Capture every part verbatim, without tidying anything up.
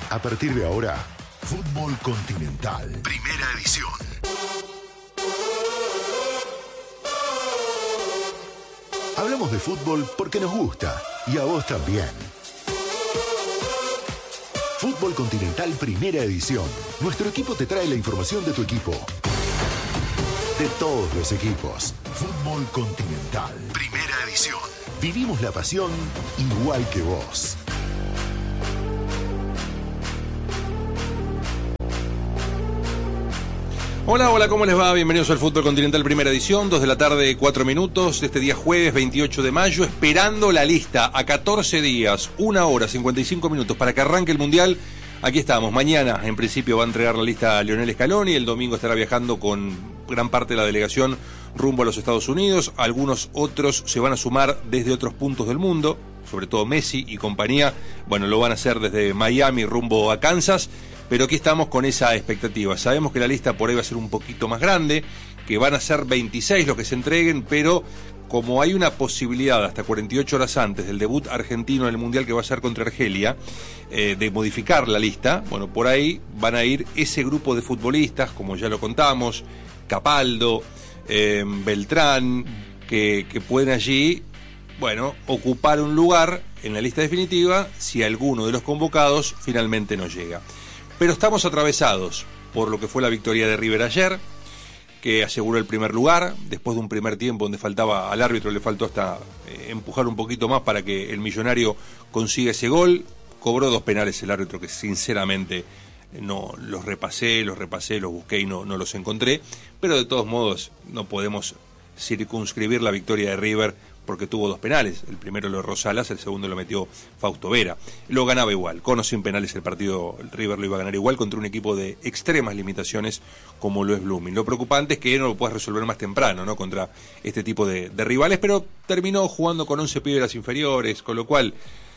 A partir de ahora, Fútbol Continental, primera edición. Hablamos de fútbol porque nos gusta y a vos también. Fútbol Continental, primera edición. Nuestro equipo te trae la información de tu equipo. De todos los equipos. Fútbol Continental, primera edición. Vivimos la pasión igual que vos. Hola, hola, ¿cómo les va? Bienvenidos al Fútbol Continental, primera edición, dos de la tarde, cuatro minutos, de este día jueves veintiocho de mayo, esperando la lista a catorce días, una hora, cincuenta y cinco minutos para que arranque el Mundial. Aquí estamos, mañana en principio va a entregar la lista a Lionel Scaloni, el domingo estará viajando con gran parte de la delegación rumbo a los Estados Unidos, algunos otros se van a sumar desde otros puntos del mundo, sobre todo Messi y compañía, bueno, lo van a hacer desde Miami rumbo a Kansas. Pero aquí estamos con esa expectativa. Sabemos que la lista por ahí va a ser un poquito más grande, que van a ser veintiséis los que se entreguen, pero como hay una posibilidad hasta cuarenta y ocho horas antes del debut argentino en el Mundial que va a ser contra Argelia, eh, de modificar la lista, bueno, por ahí van a ir ese grupo de futbolistas, como ya lo contamos, Capaldo, eh, Beltrán, que, que pueden allí, bueno, ocupar un lugar en la lista definitiva si alguno de los convocados finalmente no llega. Pero estamos atravesados por lo que fue la victoria de River ayer, que aseguró el primer lugar, después de un primer tiempo donde faltaba al árbitro, le faltó hasta eh, empujar un poquito más para que el millonario consiga ese gol. Cobró dos penales el árbitro que sinceramente no los repasé, los repasé, los busqué y no, no los encontré, pero de todos modos no podemos circunscribir la victoria de River porque tuvo dos penales, el primero lo erró Salas, el segundo lo metió Fausto Vera. Lo ganaba igual, con o sin penales el partido, el River lo iba a ganar igual contra un equipo de extremas limitaciones como lo es Blooming. Lo preocupante es que no lo puedas resolver más temprano, ¿no?, contra este tipo de, de rivales, pero terminó jugando con once pibes de las inferiores, con lo cual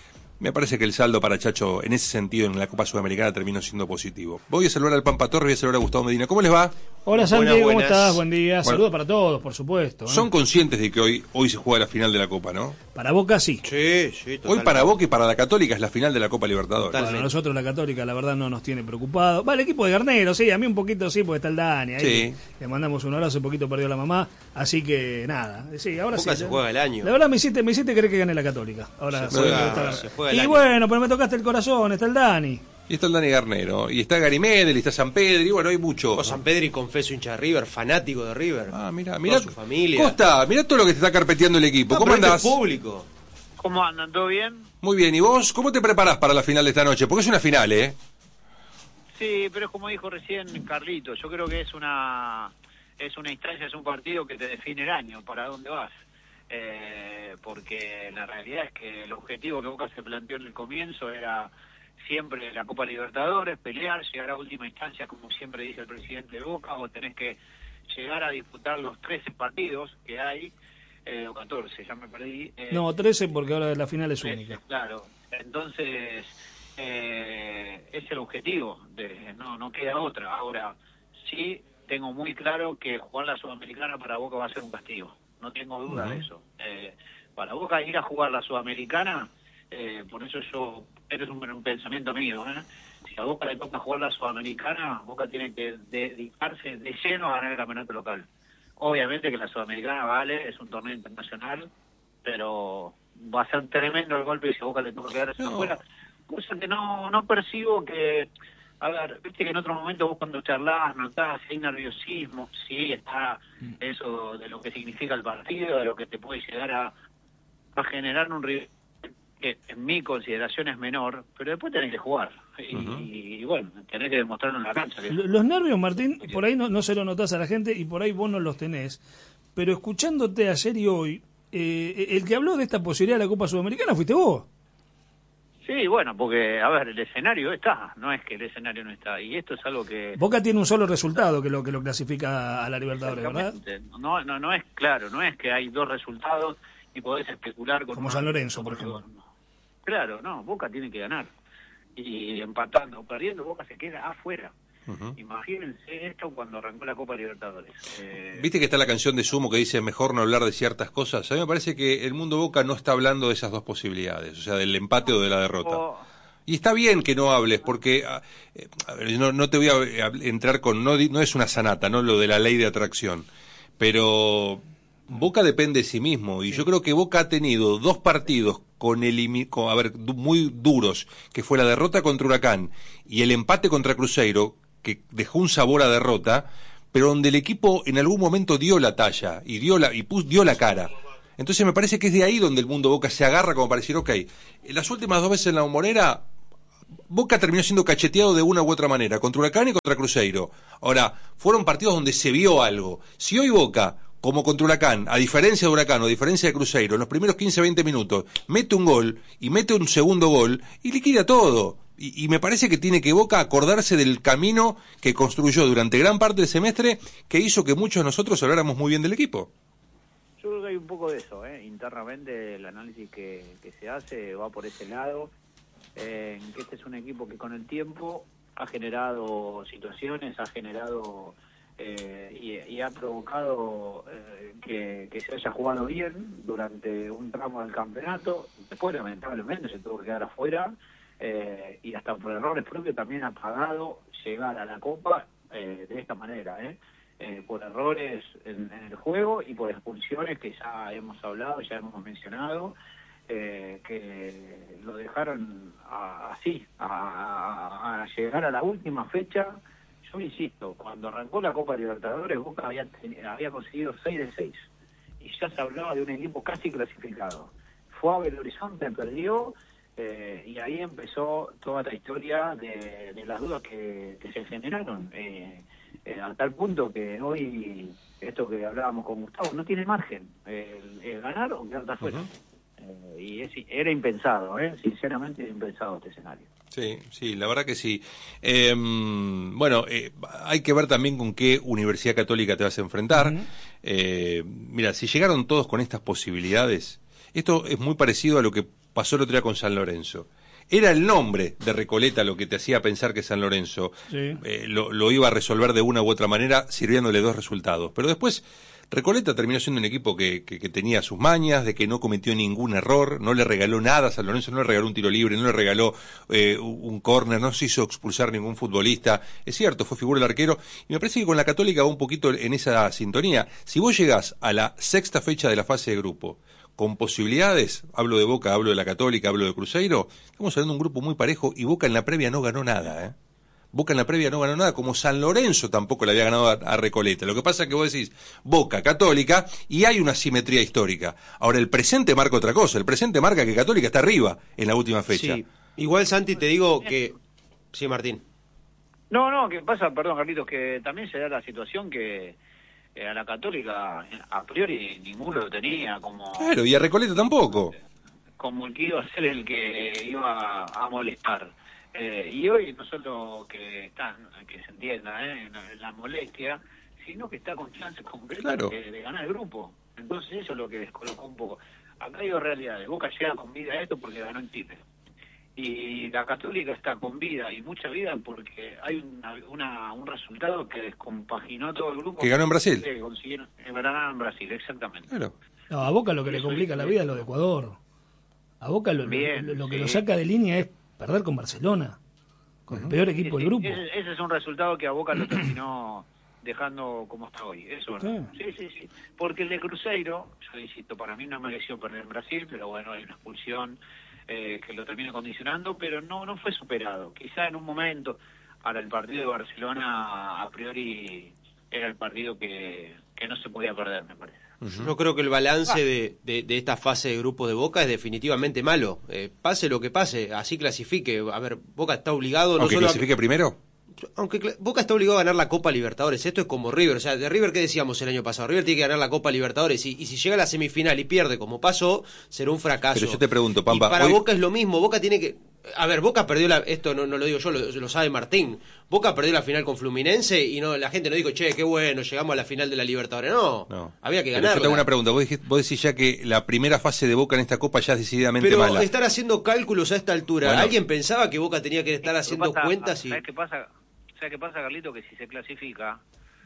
me parece que el saldo para Chacho en ese sentido en la Copa Sudamericana terminó siendo positivo. Voy a saludar al Pampa Torres, voy a saludar a Gustavo Medina. ¿Cómo les va? Hola Santi, buenas, ¿cómo buenas. estás? Buen día. Bueno, saludos para todos, por supuesto. ¿eh? Son conscientes de que hoy, hoy se juega la final de la Copa, ¿no? Para Boca sí. Sí, sí, totalmente. Hoy para Boca y para la Católica es la final de la Copa Libertadores. Total. Bueno, nosotros la Católica la verdad no nos tiene preocupado. Va, el equipo de Garnero, sí, a mí un poquito sí, porque está el Dani ahí. Sí. Le mandamos un abrazo, un poquito perdió la mamá, así que nada. Sí, ahora Boca sí. se ya- juega el año. La verdad me hiciste, me hiciste creer que gane la Católica. Ahora Se sí, juega- está- se juega el Y año. bueno, pero me tocaste el corazón, está el Dani. Y está el Dani Garnero, y está Gary Medel, y está San Pedro, y bueno, hay mucho. O San Pedro y confeso hincha de River, fanático de River. Ah, mira, Toda mira. su familia. Costa, mira todo lo que te está carpeteando el equipo. No, ¿Cómo pero andás? este es público. ¿Cómo andan? ¿Todo bien? Muy bien, ¿y vos? ¿Cómo te preparás para la final de esta noche? Porque es una final, ¿eh? Sí, pero es como dijo recién Carlito, yo creo que es una es una instancia, es un partido que te define el año, para dónde vas. Eh, porque la realidad es que el objetivo que Boca se planteó en el comienzo era siempre la Copa Libertadores, pelear, llegar a última instancia, como siempre dice el presidente de Boca, o tenés que llegar a disputar los trece partidos que hay, eh, o catorce, ya me perdí. Eh, No, trece porque ahora la final es única. Claro, entonces eh, es el objetivo, de, no no queda otra. Ahora, sí tengo muy claro que jugar la Sudamericana para Boca va a ser un castigo, no tengo duda Uh-huh. de eso. Eh, para Boca ir a jugar la Sudamericana, eh, por eso yo, esto es un, un pensamiento mío, ¿eh? Si a Boca le toca jugar la Sudamericana, Boca tiene que dedicarse de lleno a ganar el campeonato local. Obviamente que la Sudamericana vale, es un torneo internacional, pero va a ser tremendo el golpe si a Boca le toca quedarse No. afuera. Cosa que no, no percibo que... A ver, viste que en otro momento vos cuando charlás, notás, hay nerviosismo, sí, está eso de lo que significa el partido, de lo que te puede llegar a, a generar un rival que en mi consideración es menor, pero después tenés que jugar. Y, Uh-huh. y bueno, tenés que demostrarlo en la cancha. Que... Los nervios, Martín, por ahí no, no se lo notás a la gente y por ahí vos no los tenés. Pero escuchándote ayer y hoy, eh, el que habló de esta posibilidad de la Copa Sudamericana fuiste vos. Sí, bueno, porque, a ver, el escenario está, no es que el escenario no está, y esto es algo que... Boca tiene un solo resultado que lo que lo clasifica a la Libertadores, ¿verdad? Exactamente. No, no, no es claro, no es que hay dos resultados y podés especular con... Como uno. San Lorenzo, por ejemplo. Claro, no, Boca tiene que ganar. Y empatando o perdiendo, Boca se queda afuera. Uh-huh. Imagínense esto cuando arrancó la Copa Libertadores. Eh... ¿Viste que está la canción de Sumo que dice mejor no hablar de ciertas cosas? A mí me parece que el mundo Boca no está hablando de esas dos posibilidades, o sea, del empate o de la derrota. O... Y está bien que no hables, porque eh, a ver, no, no te voy a, a entrar con, no, no es una sanata, no lo de la ley de atracción, pero Boca depende de sí mismo, y yo creo que Boca ha tenido dos partidos con, el, con a ver, du, muy duros, que fue la derrota contra Huracán y el empate contra Cruzeiro, que dejó un sabor a derrota, pero donde el equipo en algún momento dio la talla y dio la y pus, dio la cara. Entonces me parece que es de ahí donde el mundo Boca se agarra como para decir, ok, en las últimas dos veces en la Bombonera, Boca terminó siendo cacheteado de una u otra manera, contra Huracán y contra Cruzeiro. Ahora, fueron partidos donde se vio algo. Si hoy Boca, como contra Huracán, a diferencia de Huracán o a diferencia de Cruzeiro, en los primeros quince a veinte minutos, mete un gol y mete un segundo gol y liquida todo. Y, y me parece que tiene que Boca acordarse del camino que construyó durante gran parte del semestre, que hizo que muchos de nosotros habláramos muy bien del equipo. Yo creo que hay un poco de eso, ¿eh? Internamente el análisis que, que se hace va por ese lado, eh, en que este es un equipo que con el tiempo ha generado situaciones, ha generado eh, y, y ha provocado eh, que, que se haya jugado bien durante un tramo del campeonato. Después lamentablemente se tuvo que quedar afuera, eh, y hasta por errores propios también ha pagado llegar a la Copa eh, de esta manera, ¿eh? Eh, por errores en, en el juego y por expulsiones que ya hemos hablado, ya hemos mencionado, eh, que lo dejaron a, así, a, a, a llegar a la última fecha. Yo insisto, cuando arrancó la Copa Libertadores, Boca había, había conseguido seis de seis y ya se hablaba de un equipo casi clasificado. Fue a Belo Horizonte, perdió, eh, y ahí empezó toda la historia de, de las dudas que, que se generaron. Eh, Eh, a tal punto que hoy, esto que hablábamos con Gustavo, no tiene margen, el, el ganar o quedar afuera. Uh-huh. eh, y es, era impensado, ¿eh? Sinceramente era impensado este escenario. Sí, sí, la verdad que sí. Eh, bueno, eh, hay que ver también con qué Universidad Católica te vas a enfrentar. Uh-huh. eh, mira, si llegaron todos con estas posibilidades, esto es muy parecido a lo que pasó el otro día con San Lorenzo. Era el nombre de Recoleta lo que te hacía pensar que San Lorenzo sí. eh, lo, lo iba a resolver de una u otra manera, sirviéndole dos resultados. Pero después, Recoleta terminó siendo un equipo que, que, que tenía sus mañas, de que no cometió ningún error, no le regaló nada a San Lorenzo, no le regaló un tiro libre, no le regaló eh, un córner, no se hizo expulsar ningún futbolista. Es cierto, fue figura del arquero, y me parece que con la Católica va un poquito en esa sintonía. Si vos llegás a la sexta fecha de la fase de grupo, con posibilidades, hablo de Boca, hablo de la Católica, hablo de Cruzeiro, estamos hablando de un grupo muy parejo, y Boca en la previa no ganó nada, ¿eh? Boca en la previa no ganó nada, como San Lorenzo tampoco le había ganado a, a Recoleta. Lo que pasa es que vos decís Boca, Católica, y hay una simetría histórica. Ahora, el presente marca otra cosa, el presente marca que Católica está arriba en la última fecha. Sí, igual Santi te digo que... Sí, Martín. No, no, que pasa, perdón Carlitos, que también se da la situación que... Eh, a la Católica a priori ninguno lo tenía como... Claro, y a Recoleta tampoco. Como el que iba a ser el que iba a molestar. Eh, y hoy no solo que está, que se entienda, eh, la molestia, sino que está con chances concretas claro. de, de ganar el grupo. Entonces eso es lo que descolocó un poco. Acá hay dos realidades. Boca llega con vida a esto porque ganó en Chile. Y la Católica está con vida y mucha vida porque hay una, una, un resultado que descompaginó todo el grupo. Que ganó en Brasil. Que consiguieron ganar en Brasil, exactamente. Claro. No, a Boca lo que le complica la vida es lo de Ecuador. A Boca lo, Bien, lo, lo que sí. lo saca de línea es perder con Barcelona, con uh-huh. el peor equipo sí, del grupo. Ese, ese es un resultado que a Boca lo terminó dejando como está hoy. Eso es verdad. Sí, sí, sí. Porque el de Cruzeiro, yo insisto, para mí no mereció perder en Brasil, pero bueno, hay una expulsión eh, que lo termina condicionando, pero no no fue superado. Quizá en un momento, ahora el partido de Barcelona a priori era el partido que, que no se podía perder, me parece. Uh-huh. Yo creo que el balance ah. de, de, de esta fase de grupos de Boca es definitivamente malo. Eh, pase lo que pase, así clasifique. A ver, Boca está obligado... ¿Aunque no solo clasifique a... primero? Aunque Boca está obligado a ganar la Copa Libertadores. Esto es como River. O sea, de River, ¿qué decíamos el año pasado? River tiene que ganar la Copa Libertadores. Y, y si llega a la semifinal y pierde como pasó, será un fracaso. Pero yo te pregunto, Pampa... Y para hoy... Boca es lo mismo. Boca tiene que... A ver, Boca perdió la... Esto no, no lo digo yo, lo, lo sabe Martín. Boca perdió la final con Fluminense y no la gente no dijo, che, qué bueno, llegamos a la final de la Libertadores. No, no. Había que ganar. Yo tengo una pregunta. ¿Vos, dijiste, vos decís ya que la primera fase de Boca en esta Copa ya es decididamente Pero mala. Pero estar haciendo cálculos a esta altura. Bueno. ¿Alguien pensaba que Boca tenía que estar haciendo pasa, cuentas? Y... ¿Sabes qué pasa, ¿sabes qué pasa, Carlito? Que si se clasifica...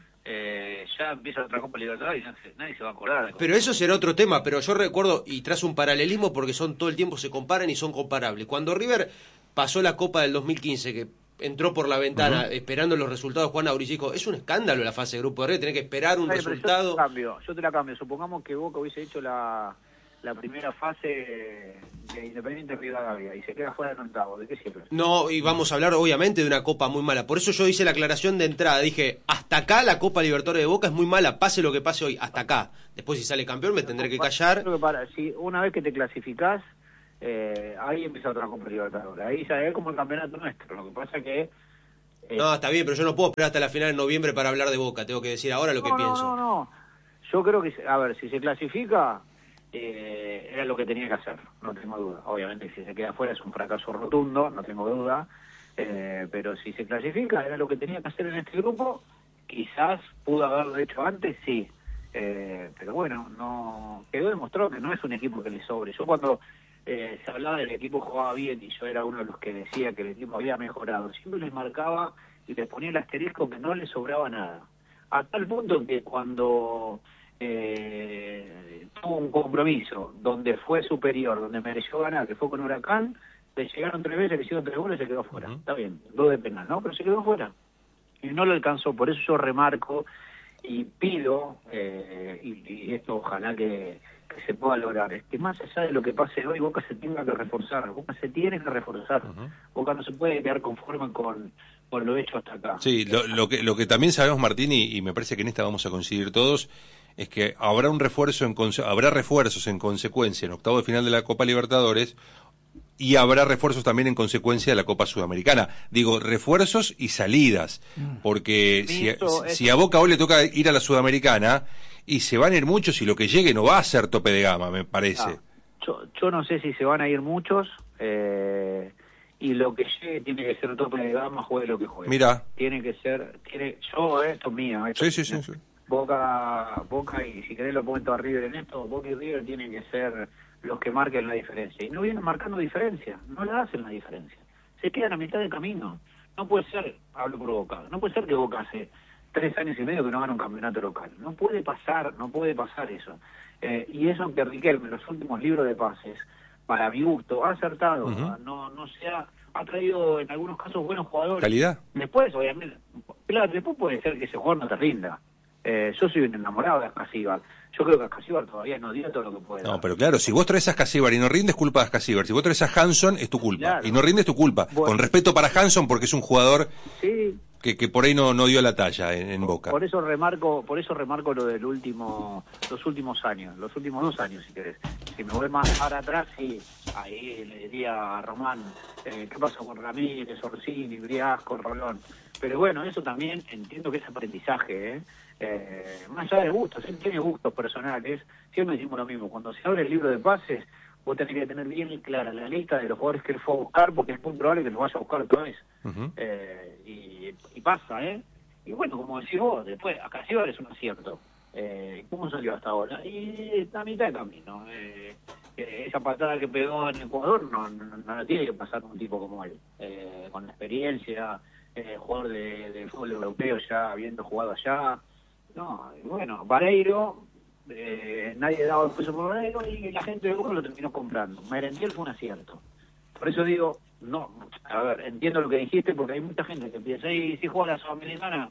Eh, ya empieza otra Copa Libertadores y nadie, nadie se va a acordar. Pero eso será otro tema, pero yo recuerdo, y trazo un paralelismo porque son todo el tiempo se comparan y son comparables. Cuando River pasó la Copa del dos mil quince, que entró por la ventana uh-huh. esperando los resultados Juan Auric, dijo, es un escándalo la fase de grupo de River, tenés que esperar un Ay, resultado. Yo te, cambio, yo te la cambio, supongamos que Boca hubiese hecho la, la primera fase de Independiente Rivadavia y se queda fuera del octavo, ¿de qué sirve? No, y vamos a hablar obviamente de una Copa muy mala, por eso yo hice la aclaración de entrada, dije, hasta acá la Copa Libertadores de Boca es muy mala, pase lo que pase hoy, hasta acá. Después si sale campeón me tendré que callar. Que para, si una vez que te clasificás, eh, ahí empieza otra Copa Libertadores, ahí ya es como el campeonato nuestro, lo que pasa que Eh, no, está bien, pero yo no puedo esperar hasta la final de noviembre para hablar de Boca. Tengo que decir ahora lo que no, pienso. No, no, no. Yo creo que, a ver, si se clasifica, eh, era lo que tenía que hacer, no tengo duda. Obviamente, si se queda fuera es un fracaso rotundo, no tengo duda. Eh, pero si se clasifica, era lo que tenía que hacer en este grupo. Quizás pudo haberlo hecho antes, sí. Eh, pero bueno, no quedó demostrado que no es un equipo que le sobre. Yo cuando eh, se hablaba del equipo jugaba bien y yo era uno de los que decía que el equipo había mejorado, siempre les marcaba y les ponía el asterisco que no les sobraba nada. A tal punto que cuando eh, tuvo un compromiso donde fue superior, donde mereció ganar, que fue con Huracán, le llegaron tres veces, le hicieron tres goles y se quedó fuera. Uh-huh. Está bien, dos de penal, ¿no? Pero se quedó fuera. Y no lo alcanzó, por eso yo remarco y pido, eh, y, y esto ojalá que, que se pueda lograr, es que más allá de lo que pase hoy, Boca se tenga que reforzar, Boca se tiene que reforzar, uh-huh. Boca no se puede quedar conforme con, con lo hecho hasta acá. Sí, lo, lo, que, lo que también sabemos, Martín, y, y me parece que en esta vamos a coincidir todos, es que habrá un refuerzo en habrá refuerzos en consecuencia en octavo de final de la Copa Libertadores, y habrá refuerzos también en consecuencia de la Copa Sudamericana. Digo, refuerzos y salidas, porque si, a, si a Boca hoy le toca ir a la Sudamericana, y se van a ir muchos, y lo que llegue no va a ser tope de gama, me parece. Ah, yo, yo no sé si se van a ir muchos, eh, y lo que llegue tiene que ser tope de gama, juegue lo que juegue. Mira. Tiene que ser, tiene, yo, esto es mío. Esto sí, es sí, mío. sí, sí. Boca, Boca, y si querés lo pongo a River en esto, Boca y River tienen que ser los que marquen la diferencia. Y no vienen marcando diferencia, no la hacen la diferencia. Se quedan a mitad de camino. No puede ser, hablo por Boca, no puede ser que Boca hace tres años y medio que no gana un campeonato local. No puede pasar, no puede pasar eso. Eh, y eso que Riquelme, en los últimos libros de pases, para mi gusto, ha acertado. Uh-huh. No, no se ha, ha traído en algunos casos buenos jugadores. ¿Calidad? Después, obviamente, claro, después puede ser que ese jugador no te rinda. Eh, yo soy un enamorado de Ascasíbar. Yo creo que Ascasíbar todavía no dio todo lo que puede. No, dar. Pero claro, si vos traes a Ascasíbar y no rindes, es culpa de Ascasíbar. Si vos traes a Hanson, es tu culpa. Claro. Y no rindes, es tu culpa. Bueno. Con respeto para Hanson, porque es un jugador sí. que, que por ahí no, no dio la talla en, en Boca. Por eso remarco por eso remarco lo del último, los últimos años, los últimos dos años, si querés. Si me voy más para atrás, sí, ahí le diría a Román, eh, ¿qué pasó con Ramírez, Orsini, Briasco, Rolón? Pero bueno, eso también entiendo que es aprendizaje, ¿eh? Eh, más allá de gustos, él tiene gustos personales, siempre decimos lo mismo, cuando se abre el libro de pases, vos tenés que tener bien clara la lista de los jugadores que él fue a buscar, porque es muy probable que los vaya a buscar otra vez. Uh-huh. eh, y, y pasa, ¿eh? Y bueno, como decís vos, después, acá sí es un acierto. Eh, ¿Cómo salió hasta ahora? Y está a mitad de camino. Eh, eh, esa patada que pegó en Ecuador no, no, no la tiene que pasar un tipo como él, eh, con la experiencia, eh, jugador de, de fútbol europeo ya habiendo jugado allá. No, bueno, Vareiro, eh, nadie daba el peso por Vareiro y la gente de Boca lo terminó comprando. Merentiel fue un acierto. Por eso digo, no, a ver, entiendo lo que dijiste porque hay mucha gente que piensa, y si juega la Sudamericana,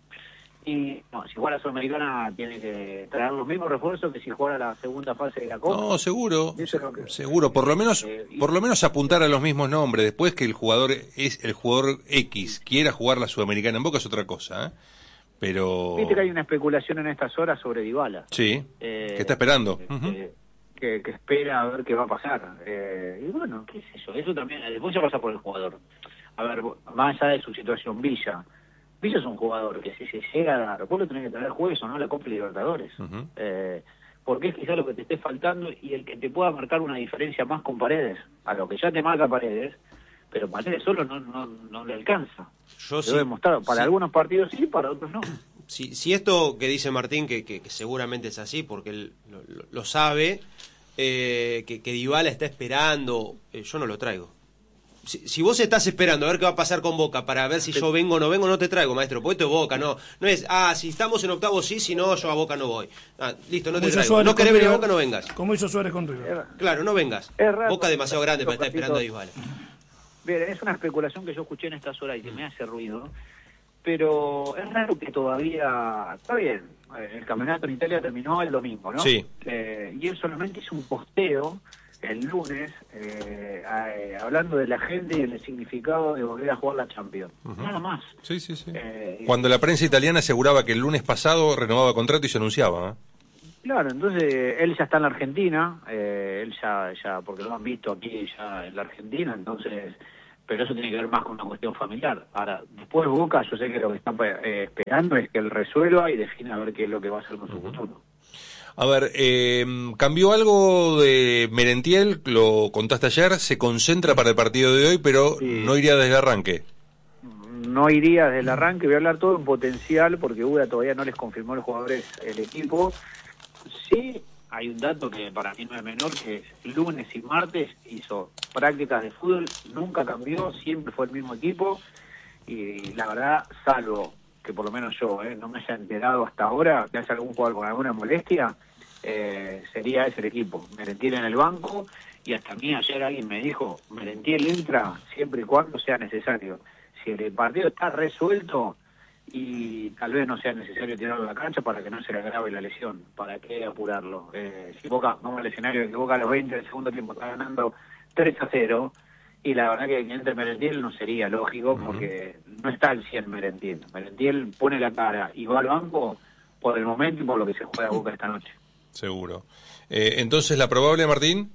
y no, si juega la Sudamericana tiene que traer los mismos refuerzos que si juega la segunda fase de la Copa. No, seguro, es que, seguro, por lo menos eh, y, por lo menos apuntar a los mismos nombres, después que el jugador es el jugador X, quiera jugar la Sudamericana en Boca es otra cosa, ¿eh? Pero... Viste que hay una especulación en estas horas sobre Dybala. Sí, eh, que está esperando. Eh, uh-huh. eh, que, que espera a ver qué va a pasar. Eh, y bueno, qué es eso, eso también, después ya pasa por el jugador. A ver, más allá de su situación, Villa. Villa es un jugador que si se llega a dar, vos lo tenés que traer jueves o no la Copa Libertadores. Uh-huh. Eh, porque es quizá lo que te esté faltando y el que te pueda marcar una diferencia más con Paredes. A lo que ya te marca Paredes, pero Paredes solo no, no, no le alcanza. Yo sí, lo he demostrado. Para sí. Algunos partidos sí, para otros no. Si, si esto que dice Martín, que, que, que seguramente es así, porque él lo, lo, lo sabe, eh, que, que Dybala está esperando, eh, yo no lo traigo. Si, si vos estás esperando a ver qué va a pasar con Boca para ver si yo vengo o no vengo, no te traigo, maestro, porque esto es Boca, no no es, ah, si estamos en octavo sí, si no, yo a Boca no voy. Ah, listo, no te traigo. Suárez no querés venir a Boca, no vengas. Como hizo Suárez con River. Claro, no vengas. Boca demasiado grande para estar esperando a Dybala. Bien, es una especulación que yo escuché en estas horas y que me hace ruido, pero es raro que todavía... Está bien, el campeonato en Italia terminó el domingo, ¿no? Sí. Eh, y él solamente hizo un posteo el lunes eh, eh, hablando de la gente y del significado de volver a jugar la Champions. Uh-huh. Nada más. Sí, sí, sí. Eh, Cuando la prensa italiana aseguraba que el lunes pasado renovaba contrato y se anunciaba, ¿eh? Claro, entonces él ya está en la Argentina, eh, él ya, ya, porque lo han visto aquí ya en la Argentina, entonces, pero eso tiene que ver más con una cuestión familiar. Ahora, después Boca, yo sé que lo que está eh, esperando es que él resuelva y defina a ver qué es lo que va a hacer con su uh-huh. futuro. A ver, eh, cambió algo de Merentiel, lo contaste ayer, se concentra para el partido de hoy, pero sí. no iría desde el arranque. No iría desde el arranque, voy a hablar todo en potencial, porque U D A todavía no les confirmó a los jugadores el equipo. Sí, hay un dato que para mí no es menor, que es lunes y martes hizo prácticas de fútbol, nunca cambió, siempre fue el mismo equipo, y la verdad, salvo que por lo menos yo eh, no me haya enterado hasta ahora que haya algún jugador con alguna molestia, eh, sería ese el equipo. Merentiel en el banco, y hasta a mí ayer alguien me dijo, Merentiel entra siempre y cuando sea necesario. Si el partido está resuelto y tal vez no sea necesario tirarlo a la cancha para que no se le agrave la lesión, ¿para qué apurarlo? Eh, si Boca, vamos al escenario de que Boca a los veinte del segundo tiempo está ganando tres a cero, y la verdad que entre Merentiel no sería lógico, porque uh-huh. no está al cien Merentiel. Merentiel pone la cara y va al banco por el momento y por lo que se juega Boca esta noche. Seguro. Eh, entonces, ¿la probable, Martín?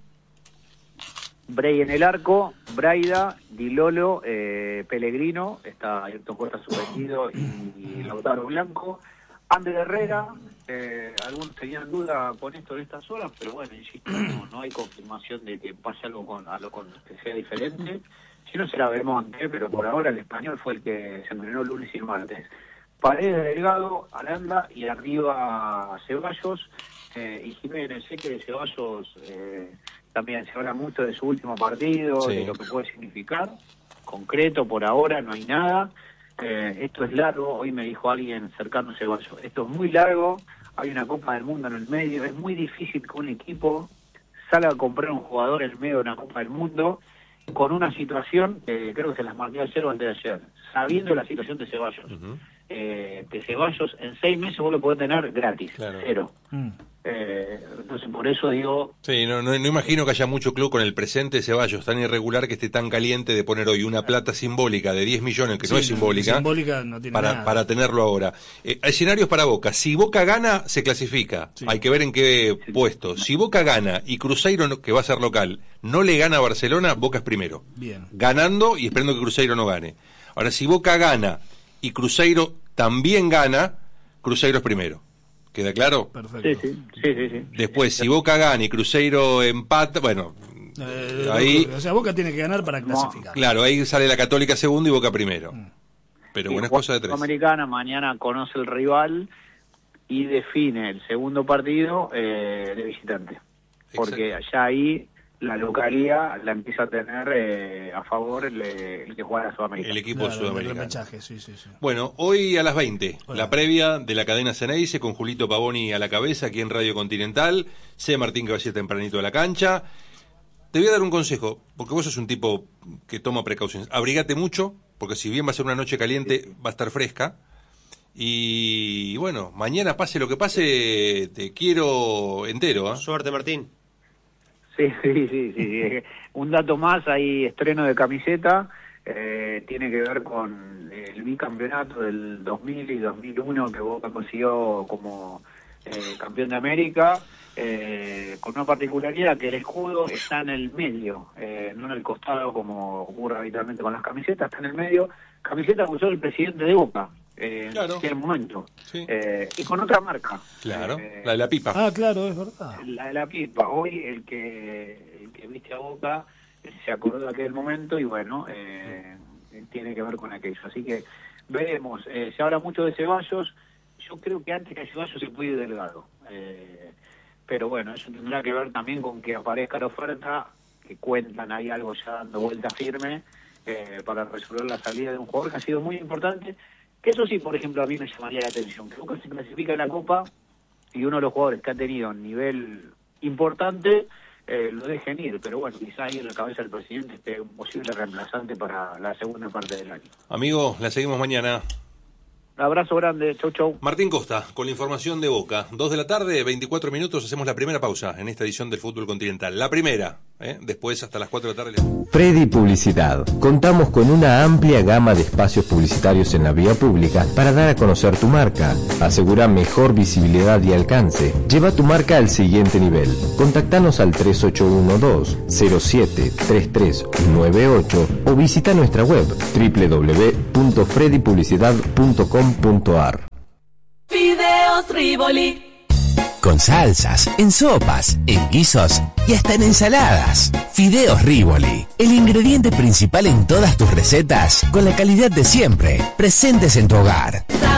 Bray en el arco, Braida, Di Lolo, eh, Pellegrino, está Ayrton Costa suspendido y, y Lautaro Blanco, Ander Herrera, eh, algunos tenían duda con esto en estas horas, pero bueno, insisto, no, no hay confirmación de que pase algo con algo con que sea diferente. Si no, se la veremos antes, pero por ahora el español fue el que se entrenó lunes y martes. Paredes, Delgado, Aranda y arriba Ceballos eh, y Jiménez. Sé que de Ceballos eh, también se habla mucho de su último partido, sí. de lo que puede significar. Concreto, por ahora no hay nada. Eh, esto es largo, hoy me dijo alguien cercano a Ceballos, esto es muy largo, hay una Copa del Mundo en el medio, es muy difícil que un equipo salga a comprar un jugador en el medio de una Copa del Mundo con una situación que creo que se las marqué ayer o antes de ayer, sabiendo la situación de Ceballos. Uh-huh. Eh, que Ceballos en seis meses vos lo podés tener gratis, claro. cero. Mm. Eh, entonces por eso digo... Sí, no, no, no imagino que haya mucho club con el presente de Ceballos tan irregular que esté tan caliente de poner hoy una plata simbólica de diez millones, que sí, no es simbólica, simbólica no tiene para, nada. para tenerlo ahora. Eh, escenarios para Boca. Si Boca gana, se clasifica. Sí. Hay que ver en qué sí. puesto. Si Boca gana y Cruzeiro, que va a ser local, no le gana a Barcelona, Boca es primero. Bien. Ganando y esperando que Cruzeiro no gane. Ahora, si Boca gana y Cruzeiro también gana, Cruzeiro es primero. ¿Queda claro? Perfecto. Sí, sí, sí, sí, sí. Después, si Boca gana y Cruzeiro empata, bueno, eh, ahí... O sea, Boca tiene que ganar para clasificar. Claro, ahí sale la Católica segundo y Boca primero. Mm. Pero buenas cosas de tres. Americana mañana conoce el rival y define el segundo partido eh, de visitante. Porque allá ahí la localía la empieza a tener eh, a favor el, el que juega a Sudamericana. El equipo claro, sudamericano. El repechaje, sí, sí, sí. Bueno, hoy a las veinte, bueno. la previa de la cadena Ceneice con Julito Pavoni a la cabeza aquí en Radio Continental. Sé Martín que va a ir tempranito a la cancha. Te voy a dar un consejo, porque vos sos un tipo que toma precauciones. Abrigate mucho, porque si bien va a ser una noche caliente, va a estar fresca. Y bueno, mañana pase lo que pase, te quiero entero. ¿eh? Suerte, Martín. Sí, sí, sí, sí. Un dato más, hay estreno de camiseta, eh, tiene que ver con el bicampeonato del dos mil y dos mil uno que Boca consiguió como eh, campeón de América, eh, con una particularidad que el escudo está en el medio, eh, no en el costado como ocurre habitualmente con las camisetas, está en el medio, camiseta que usó el presidente de Boca. Eh, claro. En aquel momento sí. eh, y con otra marca, claro, eh, la de la pipa. Ah, claro, es verdad. La de la pipa. Hoy el que el que viste a Boca se acordó de aquel momento y bueno, eh, tiene que ver con aquello. Así que veremos. Eh, se habla mucho de Ceballos. Yo creo que antes que a Ceballos se puede ir Delgado. Eh, pero bueno, eso tendrá que ver también con que aparezca la oferta, que cuentan ahí algo ya dando vuelta firme eh, para resolver la salida de un jugador que ha sido muy importante. Que eso sí, por ejemplo, a mí me llamaría la atención, que Boca se clasifica en la Copa y uno de los jugadores que ha tenido un nivel importante eh, lo dejen ir, pero bueno, quizá ahí en la cabeza del presidente esté un posible reemplazante para la segunda parte del año. Amigo, la seguimos mañana. Un abrazo grande, chau chau. Martín Costa, con la información de Boca. Dos de la tarde, veinticuatro minutos, hacemos la primera pausa en esta edición del Fútbol Continental. La primera, ¿eh? Después hasta las cuatro de la tarde. Freddy Publicidad. Contamos con una amplia gama de espacios publicitarios en la vía pública para dar a conocer tu marca. Asegura mejor visibilidad y alcance. Lleva tu marca al siguiente nivel. Contactanos al tres ocho uno dos cero siete tres tres nueve ocho o visita nuestra web doble u doble u doble u punto freddy publicidad punto com punto a r. Fideos Rivoli. Con salsas, en sopas, en guisos y hasta en ensaladas. Fideos Rivoli, el ingrediente principal en todas tus recetas, con la calidad de siempre, presentes en tu hogar.